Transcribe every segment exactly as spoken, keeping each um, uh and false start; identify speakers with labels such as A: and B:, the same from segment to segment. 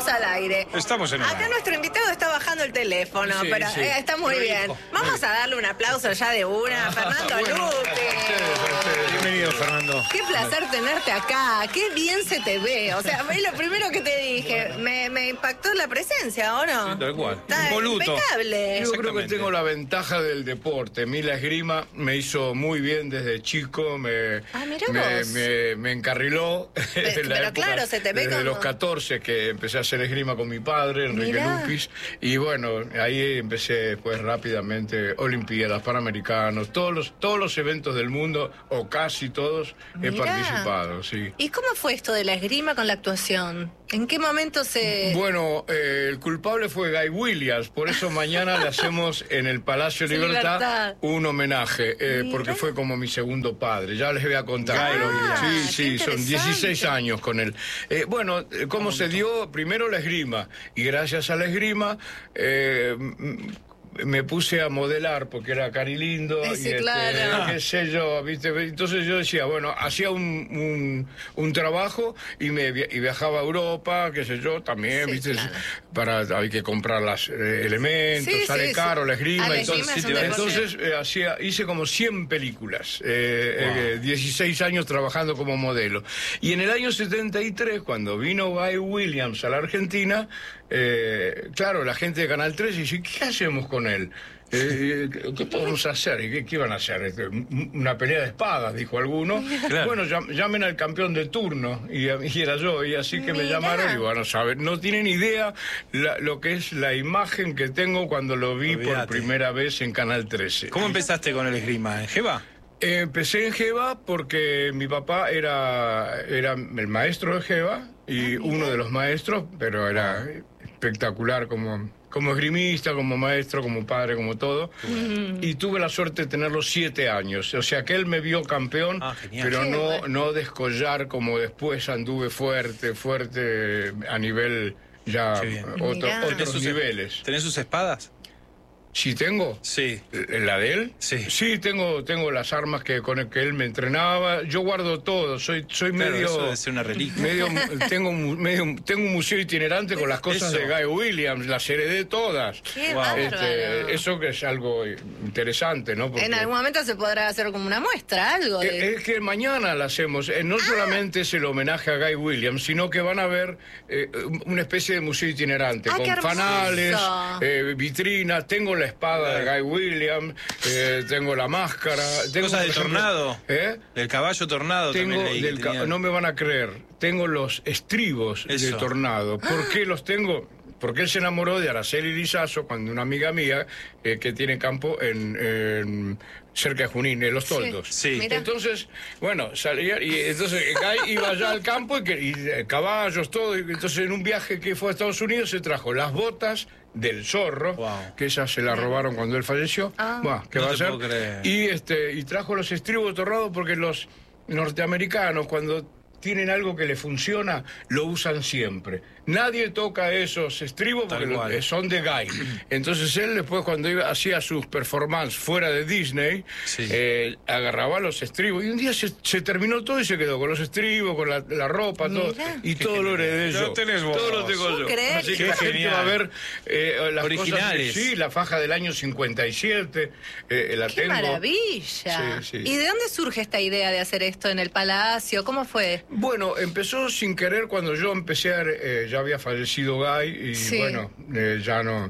A: estamos al aire.
B: Estamos en el
A: Acá
B: aire.
A: nuestro invitado está bajando el teléfono,
C: Sí,
A: pero
C: sí.
A: eh, está muy
C: Lo
A: bien.
C: dijo.
A: Vamos a darle un aplauso ya de una a Fernando
C: Bueno,
A: Luque.
C: a ustedes, a ustedes.
B: Bienvenido, Fernando.
A: Qué placer tenerte acá, qué bien se te ve. O sea, es lo primero que te dije. Me, me impactó la presencia, ¿o no?
B: Sí, tal cual.
A: Está
B: Impoluto.
A: impecable.
C: Yo creo que
B: Exactamente.
C: tengo la ventaja del deporte. A mí la esgrima me hizo muy bien desde chico, me,
A: Ah, mirá
C: me,
A: vos.
C: me, me encarriló.
A: Pe-
C: en la
A: pero
C: época,
A: claro, se te ve
C: desde
A: como-
C: los catorce que empecé a hacer esgrima con mi padre, Enrique
A: Mirá.
C: Lupis. Y bueno, ahí empecé pues rápidamente, Olimpiadas, Panamericanos, todos los, todos los eventos del mundo, o casi todos, he
A: Mirá.
C: participado, sí.
A: ¿Y cómo fue esto de la esgrima con la actuación? ¿En qué momento se...?
C: Bueno, eh, el culpable fue Guy Williams, por eso mañana le hacemos en el Palacio
A: Sí,
C: Libertad,
A: Libertad.
C: un homenaje, eh,
A: Mirá.
C: porque fue como mi segundo padre, ya les voy a contar.
A: Ah,
C: pero-
A: qué
C: sí, sí, son
A: interesante.
C: dieciséis años con él. Eh, bueno, eh, ¿cómo se dio? Primero la esgrima, y gracias a la esgrima... eh, m- me puse a modelar porque era cari lindo
A: Eh,
C: y
A: sí,
C: este,
A: claro.
C: qué sé yo, ¿viste? Entonces yo decía, bueno, hacía un, un, un trabajo y me via- y viajaba a Europa, qué sé yo, también,
A: Sí,
C: ¿viste?
A: claro.
C: Para hay que comprar los elementos,
A: Sí,
C: sale
A: sí,
C: caro
A: sí.
C: la
A: Ah,
C: esgrima,
A: la
C: entonces,
A: esgrima es un deporte.
C: entonces eh, hacía hice como cien películas, eh, eh, dieciséis años trabajando como modelo. Y en el año setenta y tres, cuando vino Guy Williams a la Argentina, eh, claro, la gente de Canal tres dice, ¿qué hacemos con él? Eh, ¿Qué podemos hacer? ¿Y ¿Qué, qué iban a hacer? Este, Una pelea de espadas, dijo alguno.
B: Claro.
C: Bueno, llam- llamen al campeón de turno. Y, a- y era yo, y así que me
A: Mirá.
C: llamaron. Y bueno, saben, no tienen idea la- lo que es la imagen que tengo cuando lo vi por
B: Olvídate.
C: primera vez en Canal trece.
B: ¿Cómo empezaste con el esgrima? ¿En Jeva?
C: Eh, Empecé en Jeva porque mi papá era, era el maestro de Jeva y uno de los maestros, pero era espectacular como, como esgrimista, como maestro, como padre, como todo. Y tuve la suerte de tenerlo siete años. O sea que él me vio campeón,
B: Ah, genial.
C: pero
A: Qué
C: no,
A: bueno.
C: no descollar como después anduve fuerte, fuerte a nivel ya
B: Qué bien.
C: otro-
A: Mirá.
B: ¿Tenés
C: otros
B: sus-
C: niveles.
B: ¿Tenés sus espadas?
C: ¿Sí tengo?
B: Sí.
C: ¿La de él?
B: Sí.
C: Sí, tengo, tengo las armas que con el que él me entrenaba. Yo guardo todo. Soy, soy
B: Claro,
C: medio.
B: eso debe ser una reliquia.
C: medio tengo, un mu- medio, tengo un museo itinerante con las cosas
B: Eso.
C: de Guy Williams. Las heredé todas.
A: Qué
B: Wow.
A: bárbaro.
C: Este, eso que es algo interesante, ¿no? Porque-
A: En algún momento se podrá hacer como una muestra, algo de...
C: Eh, es que mañana la hacemos. Eh, no solamente es el homenaje a Guy Williams, sino que van a ver eh, una especie de museo itinerante
A: Ah,
C: con
A: qué hermoso.
C: fanales, eh, vitrinas. Tengo la espada de Guy Williams, eh, tengo la máscara. Tengo,
B: Cosas
C: por
B: de
C: ejemplo,
B: tornado.
C: ¿eh?
B: Del caballo tornado
C: Tengo
B: también leí que
C: del ca-
B: tenían.
C: no me van a creer. Tengo los estribos de
B: Eso.
C: Tornado. ¿Por qué los tengo? Porque él se enamoró de Araceli Lizazo cuando una amiga mía eh, que tiene campo en, en- cerca de Junín, en Los Toldos.
B: Sí.
A: Mira.
C: Entonces, bueno, salía y entonces Guy iba allá al campo y, que, y, eh, caballos, todo. Y entonces en un viaje que fue a Estados Unidos se trajo las botas del zorro,
B: Wow.
C: que esas se las robaron cuando él falleció.
A: Ah.
C: Buah, ¿qué
B: No
C: va a
B: te
C: hacer?
B: puedo creer.
C: Y este y trajo los estribos tornados porque los norteamericanos cuando tienen algo que le funciona, lo usan siempre. Nadie toca esos estribos
B: Tal
C: porque lo-
B: cual.
C: son de Guy. Entonces él después cuando iba, hacía sus performances fuera de Disney,
B: Sí.
C: eh, agarraba los estribos y un día se, se terminó todo y se quedó con los estribos, con la, la ropa, todo.
A: Mirá.
C: Y todo lo heredé
B: Lo
C: yo.
B: tenés vos.
C: Todo lo tengo
A: ¿Puedo
C: yo.
A: creer?
C: Así que
B: Qué
C: la gente
B: genial.
C: va a ver eh, las
B: Originales.
C: cosas. Sí, la faja del año cincuenta y siete, eh, la
A: ¡Qué
C: tengo.
A: maravilla!
C: Sí, sí.
A: ¿Y de dónde surge esta idea de hacer esto en el Palacio? ¿Cómo fue?
C: Bueno, empezó sin querer cuando yo empecé a... eh, ya había fallecido Guy y
A: Sí.
C: bueno, eh, ya no...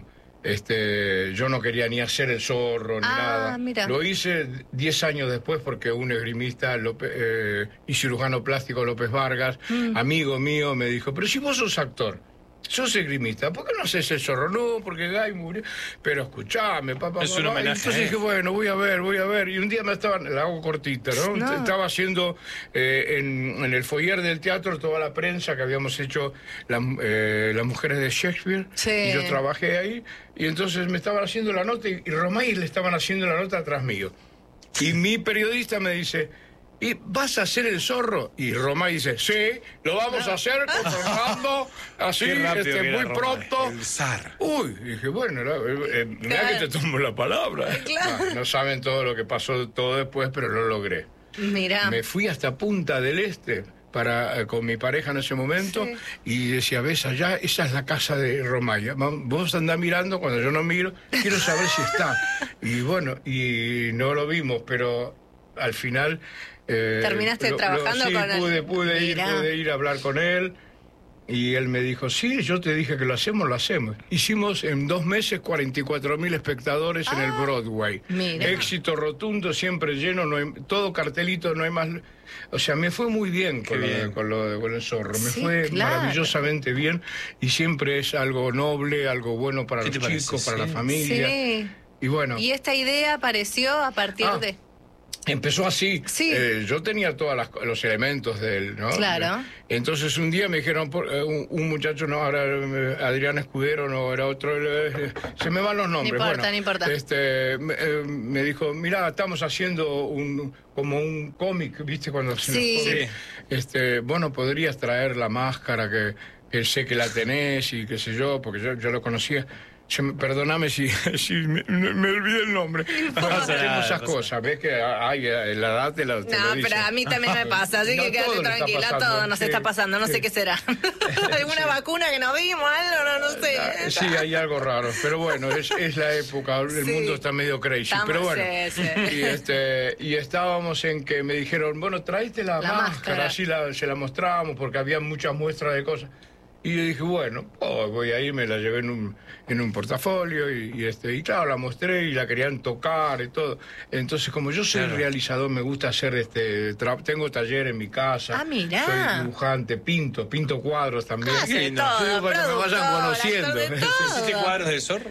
C: Este, yo no quería ni hacer el zorro ni
A: Ah,
C: nada.
A: mira.
C: Lo hice diez años después porque un esgrimista López, eh, y cirujano plástico López Vargas,
A: Mm.
C: amigo mío, me dijo, pero si vos sos actor, sos esgrimista, ¿por qué no haces el zorro? No, porque Guy murió. Pero escuchame, papá,
B: Es un
C: papá. Y
B: homenaje,
C: entonces
B: ¿eh?
C: dije, bueno, voy a ver, voy a ver. Y un día me estaban, la hago cortita, ¿no?
A: No.
C: Estaba haciendo eh, en, en el foyer del teatro toda la prensa que habíamos hecho la- eh, las mujeres de Shakespeare.
A: Sí.
C: Y yo trabajé ahí. Y entonces me estaban haciendo la nota y, y Romay le estaban haciendo la nota atrás mío. Y mi periodista me dice, ¿y vas a hacer el zorro? Y Romay dice, sí, lo vamos a hacer con Fernando, así,
B: Qué rápido
C: este,
B: que era
C: muy
B: Romay,
C: pronto.
B: el zar.
C: Uy, dije, bueno, era- eh, eh, mirá
A: Claro.
C: que te tomo la palabra.
A: Claro.
C: Ah, no saben todo lo que pasó todo después, pero lo logré.
A: Mirá.
C: Me fui hasta Punta del Este, para eh, con mi pareja en ese momento,
A: Sí.
C: y decía, ves allá, esa es la casa de Romaya. Va- Vos andás mirando, cuando yo no miro, quiero saber si está. Y bueno, y no lo vimos, pero al final... eh,
A: ¿Terminaste trabajando
C: sí,
A: con él?
C: pude, pude ir,
A: Mirá.
C: pude ir a hablar con él. Y él me dijo, sí, yo te dije que lo hacemos, lo hacemos. Hicimos en dos meses cuarenta y cuatro mil espectadores en el Broadway.
A: mira.
C: Éxito rotundo, siempre lleno, no hay- todo cartelito, no hay más... O sea, me fue muy bien con,
B: Qué
C: lo, de-
B: bien.
C: con, lo de- con el zorro, me
A: Sí,
C: fue
A: claro.
C: maravillosamente bien, y siempre es algo noble, algo bueno para
B: ¿Qué
C: los
B: te parece?
C: chicos, para la
B: Sí.
C: familia.
A: Sí.
C: Y bueno...
A: Y esta idea apareció a partir
C: Ah.
A: de...
C: Empezó así.
A: Sí.
C: Eh, yo tenía todos los elementos de él, ¿no?
A: Claro.
C: Entonces un día me dijeron, por- eh, un, un muchacho, no, ahora eh, Adrián Escudero, no, era otro, eh, se me van los nombres.
A: importa,
C: bueno,
A: no importa.
C: Este, me, eh, me dijo, mira, estamos haciendo un como un cómic, ¿viste? Cuando hacen los
A: Sí.
C: cómics. Este, bueno, podrías traer la máscara que, que sé que la tenés y qué sé yo, porque yo, yo lo conocía. Yo me- perdóname si, si me, me olvidé el nombre.
B: pasa
C: Hacemos
B: nada,
C: esas
B: no pasa
C: cosas, ves que hay la edad te la, te
A: No,
C: lo dice.
A: pero a mí también me pasa, así
C: No,
A: que quédate
C: todo le está
A: tranquila,
C: pasando,
A: todo nos
C: sí,
A: está pasando, no
C: sí.
A: sé qué será. ¿Alguna vacuna que no vimos? Algo, no, no sé.
C: Ah, Sí, hay algo raro, pero bueno, es, es la época, el
A: Sí.
C: mundo está medio crazy,
A: Estamos,
C: pero bueno.
A: sí, sí.
C: Y, este, y estábamos en que me dijeron, bueno, tráete la,
A: La
C: máscara,
A: máscara.
C: así la, se la mostrábamos, porque había muchas muestras de cosas. Y yo dije, bueno, oh, voy a ir, me la llevé en un, en un portafolio y, y, este, y claro, la mostré y la querían tocar y todo. Entonces, como yo soy
B: Claro.
C: realizador, me gusta hacer, este, tra- tengo taller en mi casa.
A: Ah, mirá.
C: Soy dibujante, pinto, pinto cuadros también.
A: Hace
C: Y no,
A: todo,
C: sí, para que me vayan
A: productor,
C: conociendo.
A: actor de todo.
B: ¿Hiciste cuadros del zorro?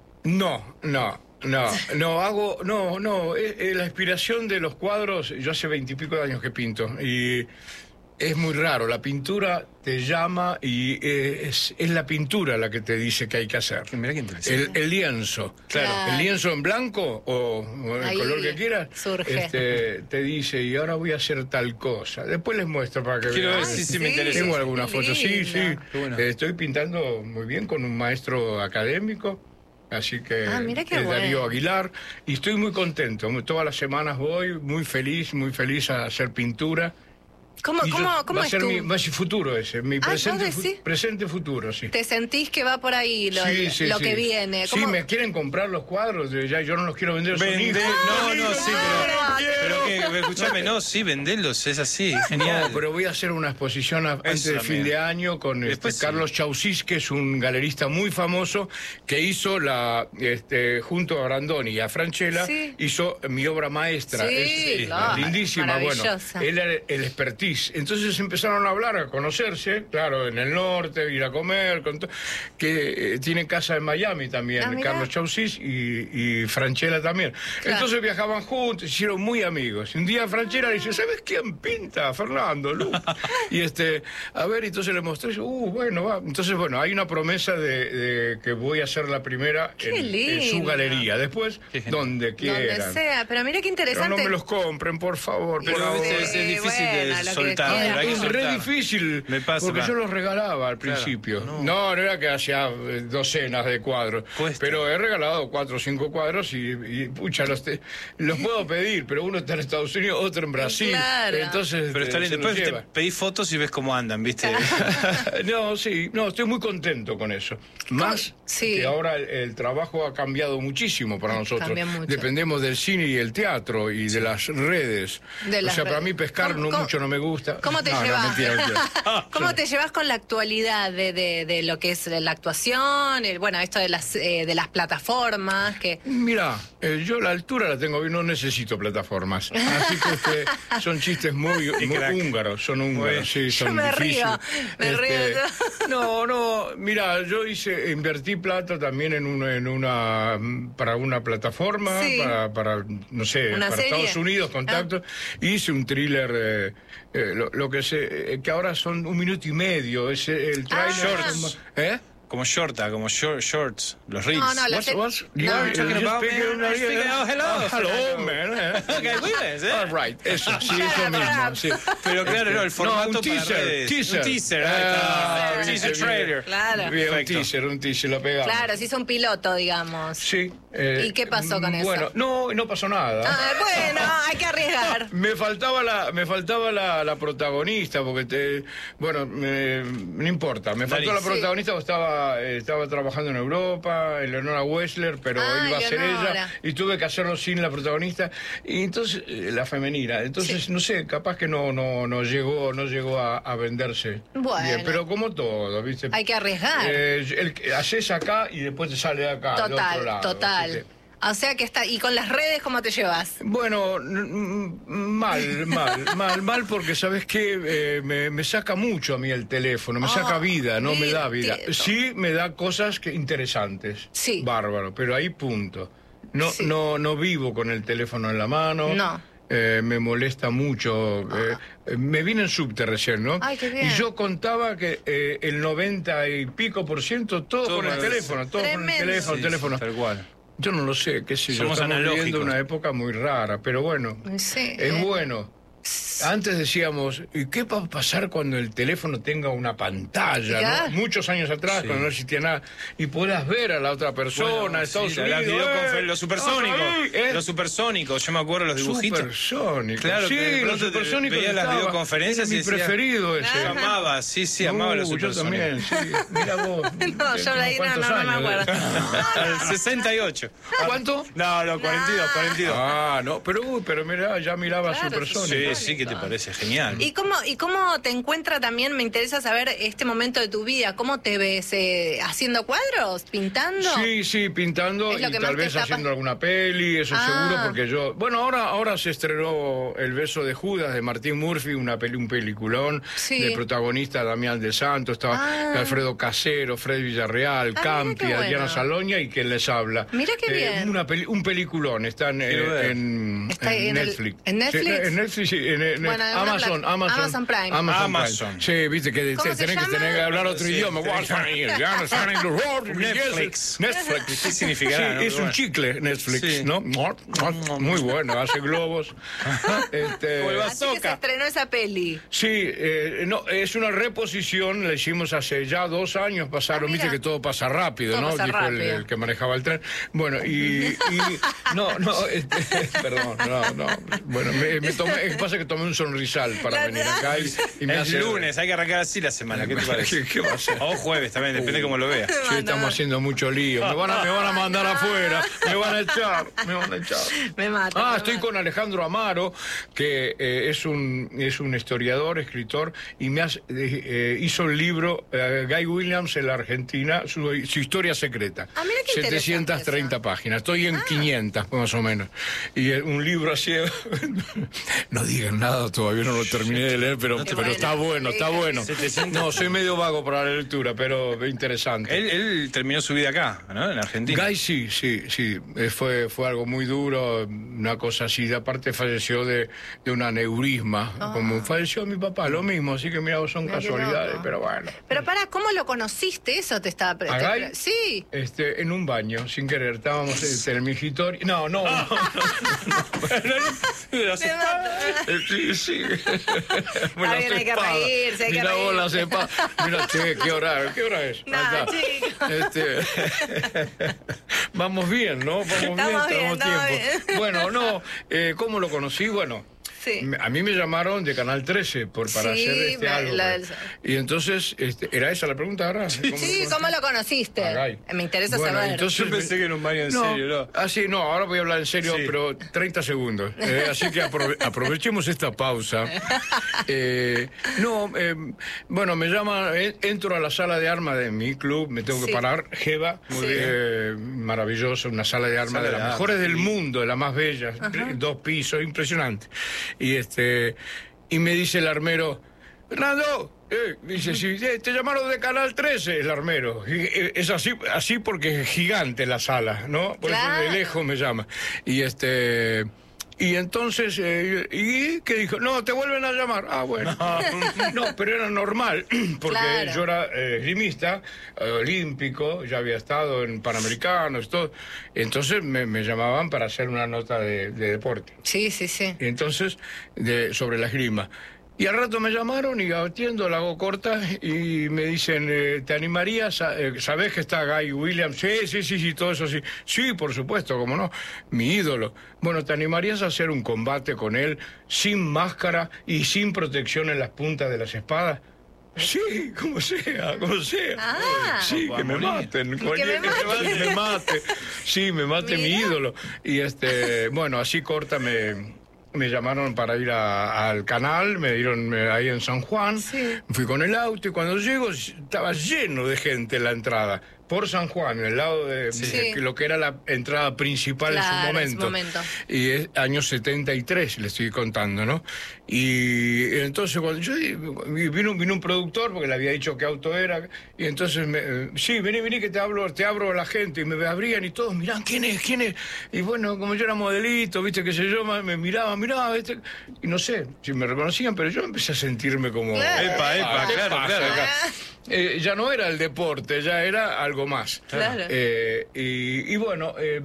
C: No, no, no, no hago, no, no, eh, eh, la inspiración de los cuadros, yo hace veintipico de años que pinto y es muy raro, la pintura te llama y eh, es, es la pintura la que te dice qué hay que hacer.
B: Mirá qué interesante.
C: El, el lienzo,
A: Claro.
C: el lienzo en blanco o, o el
A: Ahí
C: color que quieras,
A: surge.
C: este, te dice y ahora voy a hacer tal cosa. Después les muestro para que
B: Quiero
C: vean.
B: ver si sí me
A: sí.
B: interesa.
C: Tengo algunas
A: Qué
C: fotos, sí, sí.
A: lindo.
B: Qué bueno.
C: Eh, estoy pintando muy bien con un maestro académico, así que
A: Ah, mira qué
C: es Darío
A: bueno.
C: Aguilar, y estoy muy contento. Muy- Todas las semanas voy, muy feliz, muy feliz a hacer pintura.
A: ¿Cómo,
C: Y yo-
A: cómo, cómo
C: va a
A: es
C: ser
A: tu...
C: mi, va a ser futuro ese, mi
A: Ah,
C: presente,
A: ¿vos
C: fu-
A: decís?
C: presente futuro, sí.
A: ¿Te sentís que va por ahí lo,
C: Sí, sí,
A: lo
C: sí.
A: que viene?
C: Sí,
A: ¿Cómo-
C: me quieren comprar los cuadros, de- ya yo no los quiero vender. son
B: Vende,
C: hijos.
B: no,
C: Son
B: no,
C: hijos,
B: sí,
C: no,
B: pero, pero que, escúchame, no, sí, vendelos, es así, genial.
C: No, pero voy a hacer una exposición a- antes del
B: también.
C: fin de año con este,
B: Después sí.
C: Carlos Chausís, que es un galerista muy famoso, que hizo la, este, junto a Brandoni y a Franchella,
A: Sí.
C: hizo mi obra maestra.
A: Sí,
C: es,
A: claro,
C: lindísima, bueno.
A: maravillosa.
C: Él era el expertise. Entonces empezaron a hablar, a conocerse, claro, en el norte, ir a comer, con to- que eh, tiene casa en Miami también,
A: Ah, mirá.
C: Carlos Chausís y, y Franchella también.
A: Claro.
C: Entonces viajaban juntos, hicieron muy amigos. Un día Franchella le dice, ¿sabes quién pinta? Fernando, Lu. Y este, a ver, entonces le mostré, y yo, uh, bueno, va. Entonces, bueno, hay una promesa de, de que voy a ser la primera
A: Qué
C: en, en su
A: lindo.
C: galería. Después,
B: Qué genial.
C: donde quieran.
A: Donde sea, pero mira qué
C: Pero
A: interesante.
C: no me los compren, por favor. por
B: Pero
C: favor.
B: viste, es, es difícil
A: bueno, lo
B: de
A: que
B: soltar,
A: quiera.
B: pero hay que
C: Es re
B: soltar.
C: difícil,
B: Me pasa,
C: porque
B: va.
C: yo los regalaba al
B: Claro,
C: principio.
B: no.
C: No, no era que hacía eh, docenas de cuadros,
B: Cuesta.
C: pero he regalado cuatro o cinco cuadros y, y, pucha, los, te- los puedo pedir, pero uno está en Estados Unidos, otro en Brasil.
A: Claro.
C: Entonces,
B: Pero está
C: eh,
B: bien,
C: se los
B: después te
C: lleva.
B: pedís fotos y ves cómo andan, ¿viste?
C: No, sí, no, estoy muy contento con eso. Más
A: Sí.
C: que ahora el, el trabajo ha cambiado muchísimo para nosotros.
A: Cambia mucho.
C: Dependemos del cine y el teatro y de las redes.
A: De
C: o
A: las
C: sea, para
A: redes.
C: mí pescar
A: ¿Cómo-
C: no
A: cómo-
C: mucho no me gusta.
A: ¿Cómo te
C: No, no,
A: llevas?
C: mentira, mentira.
A: ¿Cómo te llevas con la actualidad de, de, de lo que es la actuación? El, bueno, esto de las eh, de las plataformas que
C: Mira, eh, yo la altura la tengo bien, no necesito plataformas. Así que este, son chistes muy,
B: Qué
C: muy
B: crack.
C: húngaros, son húngaros, sí,
A: Yo
C: son
A: me
C: difíciles.
A: río, me
C: Este,
A: río.
C: No, no, mira, yo hice, invertí plata también en una, en una para una plataforma,
A: Sí.
C: para, para, no sé,
A: ¿Una
C: para
A: serie?
C: Estados Unidos, contacto. Hice un thriller, eh, eh, lo, lo que sé, eh, que ahora son un minuto y medio, es el
A: Ah.
C: trailer.
B: Shorts.
C: ¿Eh?
B: Como shorta, como short, shorts, los reels.
A: No, no, la
C: What's-
A: serie-
C: what's-
A: No,
C: you-
A: I'm
C: you
B: talking
C: just
B: about
C: speak
B: me,
C: in-
B: I'm speaking- oh, hello,
C: Ah, hello,
B: Fernando.
C: man. eh.
B: Okay, muy bien, ¿eh?
C: All right, eso, sí, eso mismo, sí.
B: Pero claro, no, el
C: No,
B: formato
C: un
B: para
C: teaser,
B: redes.
C: teaser.
B: Un teaser, ahí está.
C: Ah, Ah,
B: Teaser
C: viste,
B: trailer.
A: Claro.
C: Bien, un
B: Perfecto.
C: teaser, un teaser, lo pegamos.
A: Claro, se hizo un piloto, digamos.
C: Sí. eh,
A: ¿Y qué pasó con eso?
C: Bueno, no, no pasó nada.
A: Ah, bueno, hay que arriesgar.
C: Me faltaba la, me faltaba la, la protagonista, porque te, bueno, me- no importa, me faltó
B: Dale.
C: la protagonista porque estaba, eh, estaba trabajando en Europa, Eleonora Wessler, pero
A: Ah,
C: iba a ser
A: Eleonora.
C: ella, y tuve que hacerlo sin la protagonista, y entonces, eh, la femenina, entonces,
A: Sí.
C: no sé, capaz que no, no, no llegó, no llegó a, a venderse
A: Bueno.
C: bien, pero como todo, ¿viste?
A: Hay que arriesgar.
C: Eh, el, haces acá y después te sale de acá, del otro
A: Total,
C: lado,
A: total.
C: ¿viste?
A: O sea que está. ¿Y con las redes cómo te llevas?
C: Bueno, n- mal, mal, mal, mal, porque sabes que me, me saca mucho a mí el teléfono, me
A: Oh,
C: saca vida, no me da vida.
A: entiendo.
C: Sí, me da cosas que interesantes,
A: Sí.
C: bárbaro, pero ahí punto. No,
A: Sí.
C: no, no vivo con el teléfono en la mano.
A: No.
C: Eh, me molesta mucho. eh, eh, me vine en subte recién, ¿no?
A: Ay, qué bien.
C: Y yo contaba que eh, el noventa y pico por ciento todo,
B: Todo
C: con el
B: con el-
C: teléfono, todo con el
A: Tremendo.
C: teléfono,
B: Sí,
C: teléfono.
B: sí, tal cual.
C: Yo no lo sé, qué sé yo.
B: Somos
C: Estamos viviendo
B: analógicos.
C: una época muy rara, pero bueno,
A: Sí,
C: es
A: eh.
C: bueno. Antes decíamos, ¿y qué va a pasar cuando el teléfono tenga una pantalla?
A: Ya.
C: ¿no? Muchos años atrás,
B: Sí.
C: cuando no existía nada, y puedas ver a la otra persona,
B: Bueno,
C: Estados
B: sí,
C: Unidos.
B: las videoconfer-
C: ¡eh!
B: los supersónicos.
C: Ahí, ¿eh?
B: Los supersónicos, yo me acuerdo los dibujitos.
C: Supersónicos.
B: Claro,
C: sí,
B: que de
C: los
B: pronto te
C: supersónicos.
B: veías las
C: estaba.
B: videoconferencias
C: Era
B: y
C: mi
B: decía-
C: preferido ese.
B: Yo amaba, sí, sí, amaba los
C: Uh, yo
B: supersónicos.
C: también, sí. Mira vos.
A: No, yo ahí no, no,
C: ¿Cuántos
A: no me
C: años?
A: acuerdo.
B: El sesenta y ocho.
C: ¿Cuánto?
B: No, no, cuarenta y dos, cuarenta y dos.
C: Ah, no, pero, uy, pero mira, ya miraba
A: Claro,
C: supersónicos.
B: Sí, sí, ¿qué te parece? Genial.
A: ¿Y cómo, ¿Y cómo te encuentra también? Me interesa saber este momento de tu vida. ¿Cómo te ves? Eh, ¿Haciendo cuadros? ¿Pintando?
C: Sí, sí, pintando
A: Es lo
C: y
A: que más
C: tal
A: te
C: vez
A: está
C: haciendo
A: pas-
C: alguna peli, eso
A: Ah.
C: seguro, porque yo... Bueno, ahora, ahora se estrenó El beso de Judas de Martín Murphy, una peli, un peliculón,
A: Sí.
C: de protagonista Damián de Santos, estaba
A: Ah.
C: Alfredo Casero, Fred Villarreal,
A: Ah,
C: Campi,
A: mira qué
C: Adriana
A: bueno.
C: Saloña y quien les habla.
A: Mira qué bien.
C: Una peli- un peliculón, está en,
B: Quiero ver.
C: en,
A: Está
C: en
A: en el-
C: Netflix.
A: ¿en Netflix?
C: Sí, en Netflix, sí, en, en-
A: Bueno, en una
C: Amazon,
A: plat-
C: Amazon,
A: Amazon Prime.
C: Amazon.
B: Amazon.
C: Prime. Sí, viste que
A: ¿Cómo
C: te-
A: se
C: tenés que
A: llama?
C: tener que hablar otro
B: Sí,
C: idioma.
B: tenés que- Netflix.
C: Netflix.
B: ¿Qué significará,
C: Sí,
B: no?
C: es un
B: Bueno.
C: chicle Netflix,
B: Sí.
C: ¿no? Muy bueno, hace globos. Este,
B: Como el
A: Así que se
B: Bazooka.
A: estrenó esa peli.
C: Sí, eh, no, es una reposición, la hicimos hace ya dos años, pasaron,
A: Ah, mira.
C: viste que todo pasa rápido,
A: Todo
C: ¿no?
A: pasa
C: Dijo el,
A: rápido.
C: el que manejaba el tren. Bueno, y, y- no, no, este, perdón, no, no. Bueno, me, me tomé, es que pasa que tomé un sonrisal para
A: La
C: venir
A: verdad.
C: acá y, y me
B: Es
C: hace...
B: lunes, hay que arrancar así la semana, ¿qué te parece?
C: ¿Qué, qué va a ser?
B: O jueves también, depende cómo lo veas.
C: Sí, estamos haciendo mucho lío. Me van a, me van a mandar afuera, me van a echar, me van a echar.
A: Me mata.
C: Ah,
A: me
C: estoy
A: mata.
C: con Alejandro Amaro, que eh, es un es un historiador, escritor, y me hace- eh, eh, hizo el libro eh, Guy Williams en la Argentina, su, su historia secreta.
A: Ah, mira qué
C: setecientas treinta
A: interesante
C: páginas. Estoy en quinientas, más o menos. Y eh, un libro así... no digan nada, todavía no lo terminé de leer, pero, pero
A: bueno,
C: está bueno, está
A: sí.
C: bueno.
B: setecientas.
C: No, soy medio vago para la lectura, pero interesante.
B: Él, él terminó su vida acá, ¿no? En Argentina.
C: Guy sí, sí, sí, eh, fue, fue algo muy duro, una cosa así, de aparte falleció de, de un aneurisma, como falleció mi papá, lo mismo, así que mira, son
A: Mira qué
C: casualidades,
A: loco.
C: pero bueno.
A: Pero para, ¿cómo lo conociste? Eso te estaba... pre-
C: ¿A
A: te
C: Guy?
A: pre- Sí.
C: Este, en un baño, sin querer, estábamos este, en el mingitorio. No, no, no,
B: Los-
A: Me mata.
C: Eh, sí, sí.
A: Está bien, hay que reírse, hay que
C: Mira vos
A: reírse.
C: las espadas. Mira, che, ¿qué hora, ¿qué hora es?
A: No,
C: Ahí está.
A: chicos.
C: Este, vamos bien, ¿no? Vamos
A: Estamos
C: bien,
A: bien,
C: tenemos
A: estamos
C: tiempo.
A: bien.
C: Bueno, no, eh, ¿cómo lo conocí? Bueno,
A: Sí.
C: me- a mí me llamaron de Canal trece por, para
A: Sí,
C: hacer este
A: me-
C: algo.
A: la
C: pues.
A: del-
C: Y entonces, este, ¿era esa la pregunta ahora? ¿Cómo
A: Sí,
C: lo
A: ¿cómo lo conociste?
C: A Guy.
A: Me interesa
C: Bueno,
A: saber.
C: entonces-
B: Yo pensé que era un baño en
C: No,
B: serio, ¿no?
C: ah, sí, no, ahora voy a hablar en serio,
B: Sí.
C: pero treinta segundos. Eh, así que aprove- aprovechemos esta pausa. Eh, no, eh, bueno, me llama, eh, entro a la sala de armas de mi club, me tengo
A: Sí.
C: que parar, Jeva,
A: Muy
C: eh, maravilloso, una sala de armas
B: Sala
C: de
B: de
C: las
B: armas,
C: mejores del
B: sí.
C: mundo, de las más bellas, dos pisos, impresionante. Y este, y me dice el armero, Fernando, eh, dice, sí, eh, te llamaron de Canal trece, el armero. Y, eh, es así, así porque es gigante la sala, ¿no? Por
A: Claro.
C: eso de lejos me llama. Y este... Y entonces, eh, ¿y qué dijo? No, te vuelven a llamar. Ah, bueno. No, pero era normal, porque
A: Claro.
C: yo era eh, esgrimista, eh, olímpico, ya había estado en Panamericanos, todo. Entonces me, me llamaban para hacer una nota de, de deporte.
A: Sí, sí, sí.
C: Y entonces, de, sobre la esgrima. Y al rato me llamaron y atiendo, la hago corta y me dicen, eh, ¿te animarías? A, eh, ¿Sabés que está Guy Williams? Sí, sí, sí, sí, todo eso sí. Sí, por supuesto, cómo no, mi ídolo. Bueno, ¿te animarías a hacer un combate con él sin máscara y sin protección en las puntas de las espadas? Sí, como sea, como sea.
A: Ah.
C: Sí, que me maten.
A: Que me maten.
C: Que me mate. Sí, me mate mi ídolo. Y este, bueno, así corta me... Me llamaron para ir a, al canal, me dieron eh, ahí en San Juan,
A: Sí.
C: fui con el auto y cuando llego estaba lleno de gente en la entrada, por San Juan, en el lado de,
A: Sí.
C: de lo que era la entrada principal
A: Claro,
C: en
A: en
C: su
A: su
C: momento.
A: momento.
C: Y es año setenta y tres, le estoy contando, ¿no? Y entonces cuando yo vino, vino un productor, porque le había dicho qué auto era, y entonces me, eh, sí, vení, vení que te hablo, te abro a la gente, y me abrían y todos, mirá, ¿quién es? ¿Quién es? Y bueno, como yo era modelito, viste, qué sé yo, me miraban, mirá, ¿viste? Y no sé si me reconocían, pero yo empecé a sentirme como...
A: Claro.
B: Epa, epa,
C: Ah, ¿qué
B: claro,
C: pasa
B: claro.
C: acá? Eh, ya no era el deporte, ya era algo más.
A: Claro.
C: Eh, y, y bueno, eh,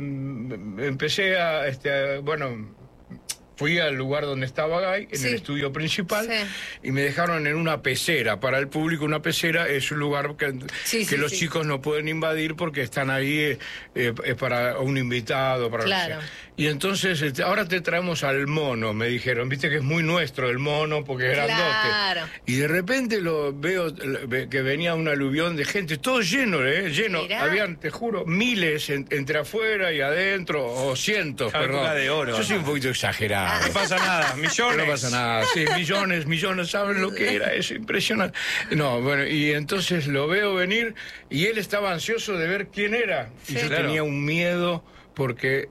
C: empecé a, este, a- bueno, fui al lugar donde estaba Guy, en
A: Sí.
C: el estudio principal,
A: Sí.
C: y me dejaron en una pecera. Para el público, una pecera es un lugar que,
A: Sí,
C: que
A: sí,
C: los
A: sí.
C: chicos no pueden invadir porque están ahí eh, eh, es para un invitado, para lo que
A: Claro.
C: sea. Y entonces, este, ahora te traemos al mono, me dijeron. Viste que es muy nuestro el mono porque es grandote.
A: Claro.
C: Y de repente lo veo lo- ve- que venía un aluvión de gente, todo lleno, ¿eh? Lleno.
A: Mirá.
C: Habían, te juro, miles en- entre afuera y adentro, o cientos,
B: Claro,
C: perdón.
B: época de oro,
C: Yo soy
B: ¿no?
C: un poquito exagerado.
B: No pasa nada, millones.
C: No pasa nada, sí, millones, millones, ¿saben lo que era? Es impresionante. No, bueno, y entonces lo veo venir y él estaba ansioso de ver quién era. Y
A: Sí.
C: yo
B: Claro.
C: tenía un miedo porque,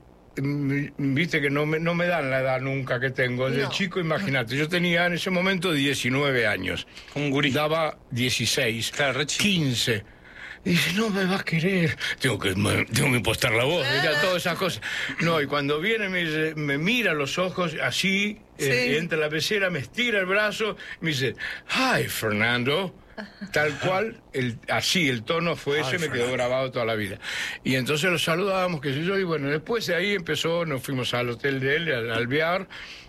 C: mm, viste que no me, no me dan la edad nunca que tengo. De
A: No.
C: chico, imagínate, yo tenía en ese momento diecinueve años.
B: Un gurí.
C: Daba dieciséis,
B: Claro, re chico.
C: quince. Y dice, no me vas a querer. Tengo que, me- tengo que impostar la voz, ya, todas esas cosas. No, y cuando viene me, dice- me mira a los ojos así,
A: Sí.
C: eh, entra a la pecera, me estira el brazo, me dice, hi, Fernando. Tal cual, el, así el tono fue ese, me quedó grabado toda la vida. Y entonces lo saludábamos, qué sé yo, y bueno, después de ahí empezó, nos fuimos al hotel de él, al Alvear,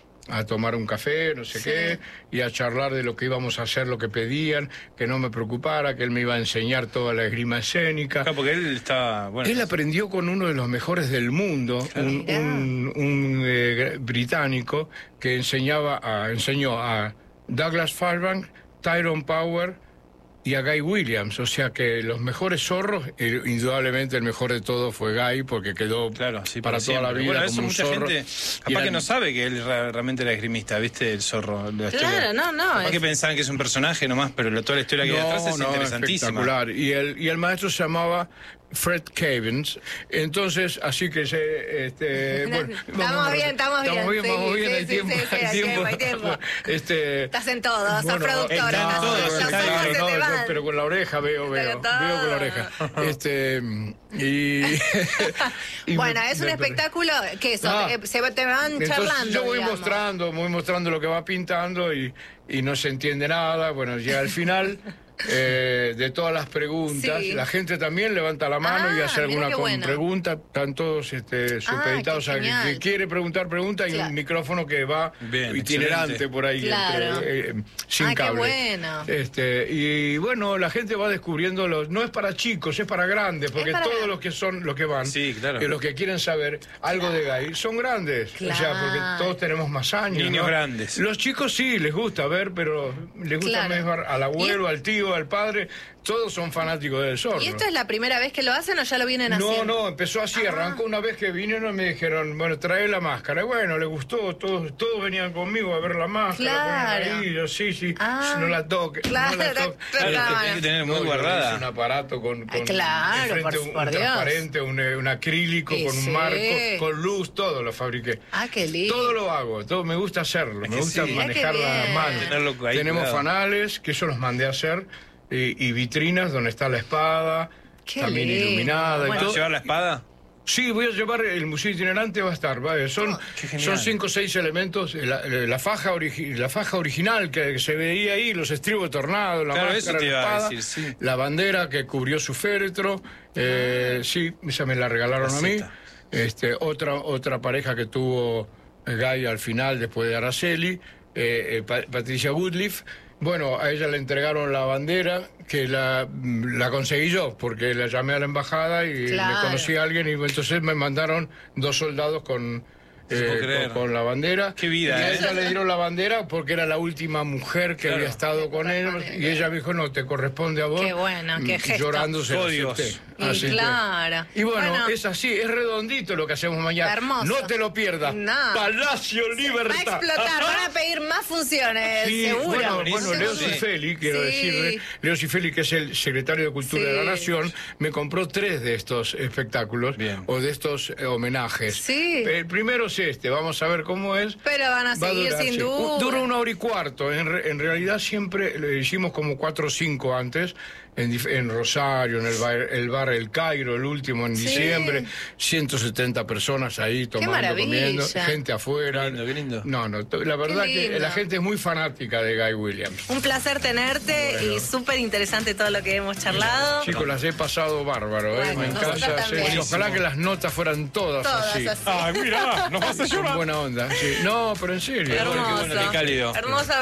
C: a tomar un café, no sé
A: Sí.
C: qué, y a charlar de lo que íbamos a hacer, lo que pedían, que no me preocupara, que él me iba a enseñar toda la esgrima escénica.
B: Claro, porque él estaba, bueno,
C: Él aprendió con uno de los mejores del mundo, un,
A: Mirá.
C: un- un, eh, británico que enseñaba a, enseñó a Douglas Fairbanks, Tyrone Power y a Guy Williams. O sea que los mejores zorros, eh, indudablemente el mejor de todos fue Guy, porque quedó
B: claro, sí,
C: para
B: por
C: toda la
B: siempre.
C: vida
B: Bueno,
C: como
B: eso
C: un
B: mucha
C: zorro.
B: gente,
C: Y
B: capaz
C: eran-
B: que no sabe que él ra- realmente era esgrimista, ¿viste? El zorro. la
A: Claro,
B: historia.
A: no, no,
B: Capaz
A: es-
B: que pensaban que es un personaje nomás, pero lo- toda la historia que hay detrás es interesantísima.
C: espectacular. Y el, y el maestro se llamaba Fred Cavins. Entonces, así que se... Este, bueno,
A: Estamos bien, estamos bien.
C: Estamos bien,
A: Sí,
C: vamos bien,
A: sí,
C: hay
A: sí,
C: tiempo,
A: sí, sí,
C: hay
A: hay
C: tiempo.
A: tiempo, hay tiempo.
C: Este,
A: Estás en todo, sos
C: bueno,
A: productora,
B: está en
A: no,
B: todo,
A: los
B: está
A: ojos
B: en
A: se
C: no,
A: te
C: yo-
A: van.
C: pero con la oreja veo, veo,
A: Pero todo.
C: veo con la oreja. Este, y, y
A: Bueno,
C: me-
A: es un
C: me-
A: espectáculo que eso,
C: Ah.
A: te- se te van
C: Entonces
A: charlando.
C: yo voy
A: digamos.
C: mostrando, voy mostrando lo que va pintando y, y no se entiende nada. Bueno, llega al final eh, de todas las preguntas.
A: Sí.
C: La gente también levanta la mano y
A: Ah,
C: hace
A: mira
C: alguna
A: qué
C: con-
A: bueno.
C: pregunta. Están todos este, supeditados
A: qué
C: a que,
A: genial.
C: que quiere preguntar, pregunta. Y
A: Claro.
C: un micrófono que va
B: Bien,
C: itinerante
B: excelente.
C: por ahí,
A: Claro.
C: entre, eh, sin
A: Ah, qué
C: cable.
A: bueno.
C: Este, y bueno, la gente va descubriendo los. No es para chicos, es para grandes, porque
A: para
C: todos
A: grandes.
C: los que son, los que van,
B: Sí, claro.
C: que los que quieren saber algo de Guy, son grandes. O sea,
A: Claro.
C: porque todos tenemos más años.
B: Niños
C: ¿no?
B: grandes.
C: Los chicos sí, les gusta ver, pero les gusta
A: Claro.
C: más ver al abuelo, al tío, al padre. Todos son fanáticos del zorro.
A: ¿Y esto es la primera vez que lo hacen o ya lo vienen
C: No,
A: haciendo?
C: no, empezó así,
A: Ah.
C: arrancó una vez que vinieron y me dijeron, bueno, trae la máscara. Y bueno, le gustó, todos, todos venían conmigo a ver la máscara.
A: Claro.
C: ponían ahí, yo, sí, sí,
A: Ah.
C: no la toque,
A: Claro,
C: no la toque.
A: claro,
B: Claro, que tiene que tener muy
C: No, yo
B: guardada.
C: hice un aparato con, con
A: Ah, claro,
C: enfrente
A: por-
C: un,
A: por
C: un
A: Dios.
C: transparente, un, eh, un acrílico
A: Y
C: con un
A: sí.
C: marco, con luz, todo lo fabriqué.
A: Ah, qué lindo.
C: Todo lo hago, todo me gusta hacerlo, me
B: que
C: gusta
B: sí.
C: manejar
A: Mirá qué
C: la
A: bien.
C: mano.
B: Tenerlo ahí
C: Tenemos
B: cuidado.
C: fanales, que eso los mandé a hacer, y, y vitrinas donde está la espada,
A: Qué
C: también
A: lindo.
C: iluminada y
A: Bueno.
B: ¿Vas a
C: todo.
B: llevar la espada?
C: Sí, voy a llevar el museo itinerante, va a estar, ¿vale? Son,
B: qué genial.
C: son cinco o seis elementos, la, la faja origi- la faja original que se veía ahí, los estribos de tornado, la
B: Claro,
C: máscara,
B: eso te
C: la
B: iba a
C: espada,
B: decir, sí.
C: la bandera que cubrió su féretro, eh, sí, esa me la regalaron
B: La
C: a mí.
B: seta.
C: Este, otra, otra pareja que tuvo Guy al final, después de Araceli, eh, eh, Pa- Patricia Woodliff. Bueno, a ella le entregaron la bandera, que la, la conseguí yo, porque la llamé a la embajada y
A: Claro.
C: me conocí a alguien y entonces me mandaron dos soldados con,
B: No puedo
C: eh,
B: creer.
C: con, con la bandera.
B: Qué vida,
C: y a
B: ¿eh?
C: ella le dieron la bandera porque era la última mujer que
B: Claro.
C: había estado con él y ella me dijo, no, te corresponde a vos.
A: Qué bueno, qué
C: Mm,
A: gesto.
C: Llorando se lo
B: Códigos.
C: acepté.
A: Y
C: Así que-
A: claro.
C: y bueno,
A: Bueno.
C: es así, es redondito lo que hacemos mañana.
A: Hermoso.
C: No te lo pierdas.
A: No.
C: Palacio
A: Va a
C: Libertad.
A: explotar, van a pedir más funciones,
C: Sí,
A: seguro.
C: bueno,
B: buenísimo.
C: bueno, Leo
B: Sí.
C: Cifeli, quiero
A: Sí.
C: decirle, Leo Cifeli, que es el secretario de Cultura
A: Sí.
C: de la Nación, me compró tres de estos espectáculos
B: Bien.
C: o de estos eh, homenajes.
A: Sí.
C: El primero es este, vamos a ver cómo es.
A: Pero van a
C: Va
A: seguir
C: durar,
A: sin
C: sí.
A: duda.
C: Dura una hora y cuarto. En, re- en realidad siempre lo hicimos como cuatro o cinco antes, en, dif- en Rosario, en el bar, el bar El Cairo, el último en
A: Sí.
C: diciembre, ciento setenta personas ahí tomando,
A: maravilla.
C: comiendo, gente afuera.
B: Qué lindo, qué lindo.
C: No, no, to- la verdad que
A: lindo.
C: la gente es muy fanática de Guy Williams.
A: Un placer tenerte y súper interesante todo lo que hemos charlado.
C: Chicos, las he pasado bárbaro, ¿eh?
A: Bueno,
C: Me
A: nosotros
C: encanta.
A: también.
C: sí. Ojalá que las notas fueran todas,
A: Todas
C: así.
A: así.
B: Ay, mira, nos vas a
C: Con
B: llorar.
C: buena onda. sí. No, pero en serio.
B: Qué bueno, qué bueno, qué cálido.
A: Hermosa